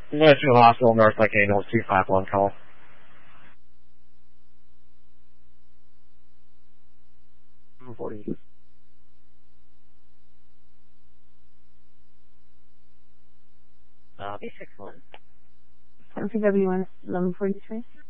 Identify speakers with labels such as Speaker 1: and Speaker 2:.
Speaker 1: Western Hospital, North Lake Angels, 251 call.
Speaker 2: Time for W1 1143.